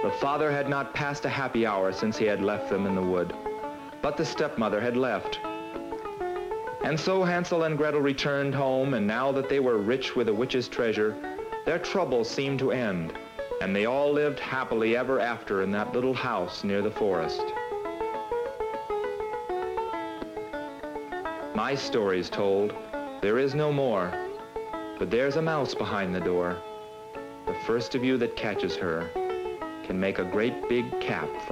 The father had not passed a happy hour since he had left them in the wood, but the stepmother had left. And so Hansel and Gretel returned home, and now that they were rich with the witch's treasure, their troubles seemed to end, and they all lived happily ever after in that little house near the forest. My story's told, there is no more, but there's a mouse behind the door. The first of you that catches her can make a great big cap from